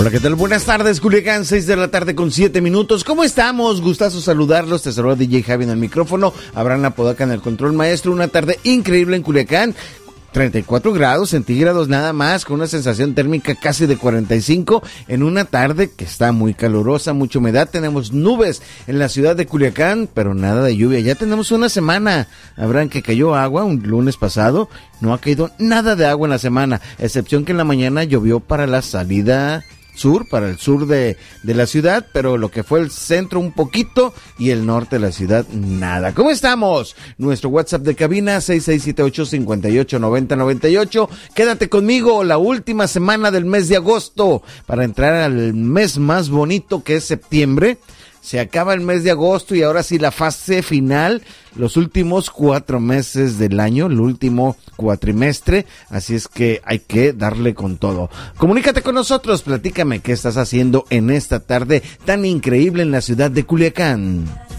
Hola, ¿qué tal? Buenas tardes, Culiacán, 6 de la tarde con 7 minutos. ¿Cómo estamos? Gustazo saludarlos. Te saluda DJ Javi en el micrófono, Abraham Apodaca en el control maestro. Una tarde increíble en Culiacán. 34 grados centígrados nada más, con una sensación térmica casi de 45 en una tarde que está muy calurosa, mucha humedad. Tenemos nubes en la ciudad de Culiacán, pero nada de lluvia. Ya tenemos una semana, Abraham, que cayó agua un lunes pasado. No ha caído nada de agua en la semana, excepción que en la mañana llovió para la salida sur, para el sur de la ciudad, pero lo que fue el centro un poquito y el norte de la ciudad, nada. ¿Cómo estamos? Nuestro WhatsApp de cabina, 6678-589098. Quédate conmigo la última semana del mes de agosto para entrar al mes más bonito que es septiembre. Se acaba el mes de agosto y ahora sí la fase final, los últimos 4 meses del año, el último cuatrimestre, así es que hay que darle con todo. Comunícate con nosotros, platícame qué estás haciendo en esta tarde tan increíble en la ciudad de Culiacán.